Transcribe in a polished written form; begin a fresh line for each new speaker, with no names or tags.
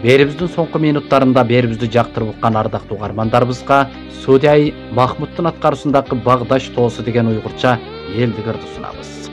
Берибиздин соңку минуттарында берибизди жактырып уккан ардактуу угармандарыбызга Судяй Махмуттун аткаруусундагы Багдаш тоосу деген уйгурча элдик ырды сунабыз.